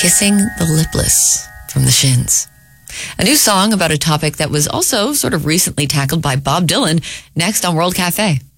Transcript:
Kissing the Lipless from the Shins. A new song about a topic that was also sort of recently tackled by Bob Dylan next on World Cafe.